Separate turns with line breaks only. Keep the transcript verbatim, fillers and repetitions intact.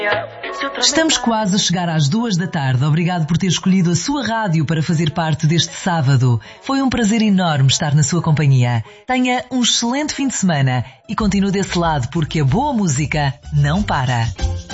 Estamos quase a chegar às duas da tarde. Obrigado por ter escolhido a sua rádio para fazer parte deste sábado. Foi um prazer enorme estar na sua companhia. Tenha um excelente fim de semana e continue desse lado porque a boa música não para.